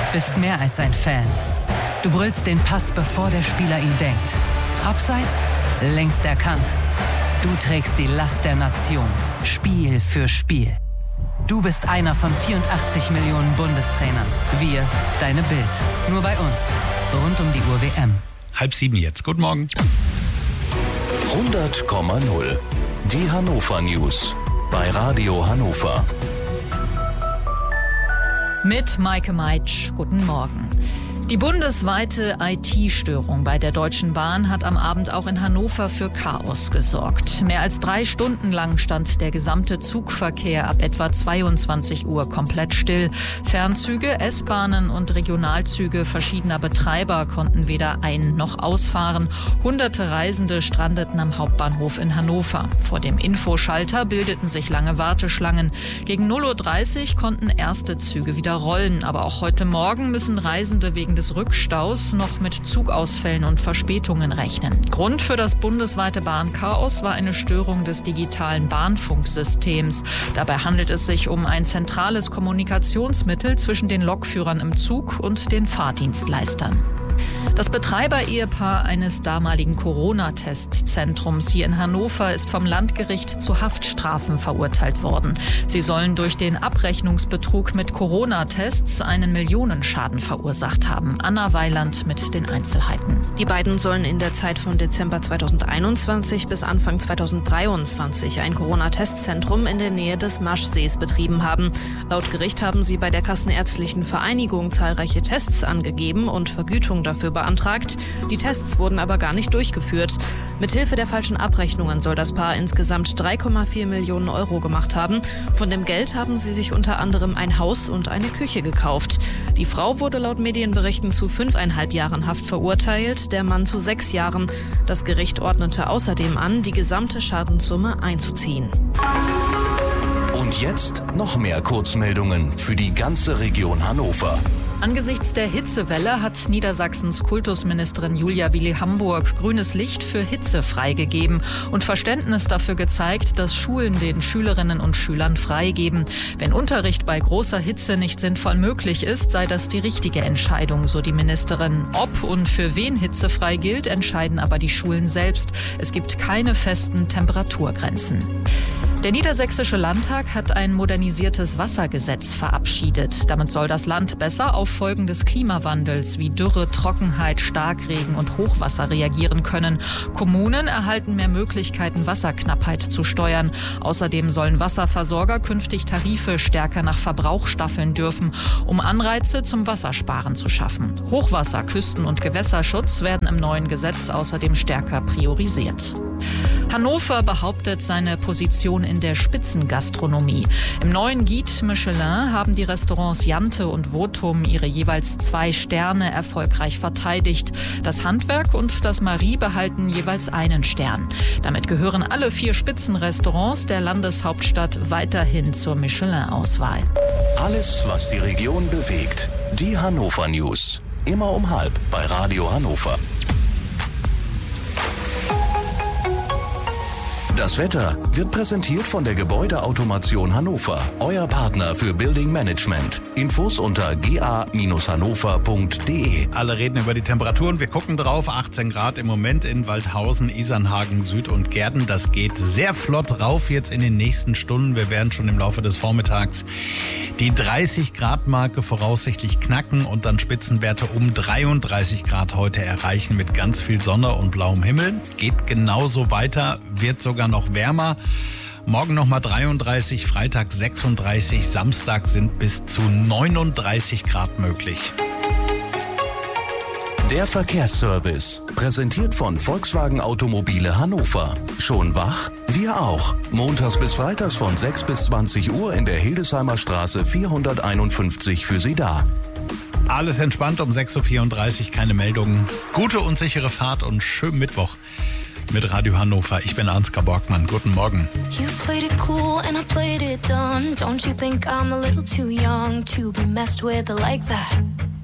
bist mehr als ein Fan. Du brüllst den Pass, bevor der Spieler ihn denkt. Abseits, längst erkannt. Du trägst die Last der Nation, Spiel für Spiel. Du bist einer von 84 Millionen Bundestrainern. Wir, deine Bild. Nur bei uns. Rund um die Uhr WM. 6:30 jetzt. Guten Morgen. 100,0. Die Hannover News. Bei Radio Hannover. Mit Maike Meitsch, guten Morgen. Die bundesweite IT-Störung bei der Deutschen Bahn hat am Abend auch in Hannover für Chaos gesorgt. Mehr als 3 Stunden lang stand der gesamte Zugverkehr ab etwa 22 Uhr komplett still. Fernzüge, S-Bahnen und Regionalzüge verschiedener Betreiber konnten weder ein- noch ausfahren. Hunderte Reisende strandeten am Hauptbahnhof in Hannover. Vor dem Infoschalter bildeten sich lange Warteschlangen. Gegen 0:30 Uhr konnten erste Züge wieder rollen. Aber auch heute Morgen müssen Reisende wegen des Rückstaus noch mit Zugausfällen und Verspätungen rechnen. Grund für das bundesweite Bahnchaos war eine Störung des digitalen Bahnfunksystems. Dabei handelt es sich um ein zentrales Kommunikationsmittel zwischen den Lokführern im Zug und den Fahrdienstleistern. Das Betreiber-Ehepaar eines damaligen Corona-Testzentrums hier in Hannover ist vom Landgericht zu Haftstrafen verurteilt worden. Sie sollen durch den Abrechnungsbetrug mit Corona-Tests einen Millionenschaden verursacht haben. Anna Weiland mit den Einzelheiten. Die beiden sollen in der Zeit von Dezember 2021 bis Anfang 2023 ein Corona-Testzentrum in der Nähe des Maschsees betrieben haben. Laut Gericht haben sie bei der Kassenärztlichen Vereinigung zahlreiche Tests angegeben und Vergütung dafür beantragt. Die Tests wurden aber gar nicht durchgeführt. Mithilfe der falschen Abrechnungen soll das Paar insgesamt 3,4 Millionen Euro gemacht haben. Von dem Geld haben sie sich unter anderem ein Haus und eine Küche gekauft. Die Frau wurde laut Medienberichten zu 5,5 Jahren Haft verurteilt, der Mann zu 6 Jahren. Das Gericht ordnete außerdem an, die gesamte Schadenssumme einzuziehen. Und jetzt noch mehr Kurzmeldungen für die ganze Region Hannover. Angesichts der Hitzewelle hat Niedersachsens Kultusministerin Julia Willi-Hamburg grünes Licht für Hitze freigegeben und Verständnis dafür gezeigt, dass Schulen den Schülerinnen und Schülern freigeben. Wenn Unterricht bei großer Hitze nicht sinnvoll möglich ist, sei das die richtige Entscheidung, so die Ministerin. Ob und für wen hitzefrei gilt, entscheiden aber die Schulen selbst. Es gibt keine festen Temperaturgrenzen. Der Niedersächsische Landtag hat ein modernisiertes Wassergesetz verabschiedet. Damit soll das Land besser auf Folgen des Klimawandels wie Dürre, Trockenheit, Starkregen und Hochwasser reagieren können. Kommunen erhalten mehr Möglichkeiten, Wasserknappheit zu steuern. Außerdem sollen Wasserversorger künftig Tarife stärker nach Verbrauch staffeln dürfen, um Anreize zum Wassersparen zu schaffen. Hochwasser-, Küsten- und Gewässerschutz werden im neuen Gesetz außerdem stärker priorisiert. Hannover behauptet seine Position in der Spitzengastronomie. Im neuen Guide Michelin haben die Restaurants Jante und Votum ihre jeweils 2 Sterne erfolgreich verteidigt. Das Handwerk und das Marie behalten jeweils 1 Stern. Damit gehören alle 4 Spitzenrestaurants der Landeshauptstadt weiterhin zur Michelin-Auswahl. Alles, was die Region bewegt. Die Hannover News. Immer um 12:30 bei Radio Hannover. Das Wetter wird präsentiert von der Gebäudeautomation Hannover, euer Partner für Building Management. Infos unter ga-hannover.de. Alle reden über die Temperaturen. Wir gucken drauf. 18 Grad im Moment in Waldhausen, Isernhagen, Süd und Gehrden. Das geht sehr flott rauf jetzt in den nächsten Stunden. Wir werden schon im Laufe des Vormittags die 30-Grad-Marke voraussichtlich knacken und dann Spitzenwerte um 33 Grad heute erreichen mit ganz viel Sonne und blauem Himmel. Geht genauso weiter, wird sogar noch wärmer. Morgen nochmal 33, Freitag 36, Samstag sind bis zu 39 Grad möglich. Der Verkehrsservice, präsentiert von Volkswagen Automobile Hannover. Schon wach? Wir auch. Montags bis freitags von 6 bis 20 Uhr in der Hildesheimer Straße 451 für Sie da. Alles entspannt um 6.34 Uhr, keine Meldungen. Gute und sichere Fahrt und schönen Mittwoch mit Radio Hannover. Ich bin Ansgar Borgmann. Guten Morgen. You played it cool and I played it dumb. Don't you think I'm a little too young to be messed with like that?